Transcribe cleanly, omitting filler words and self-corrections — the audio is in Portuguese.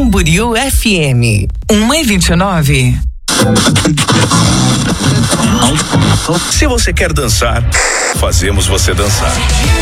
Camboriú FM 1:29. Se você quer dançar, fazemos você dançar.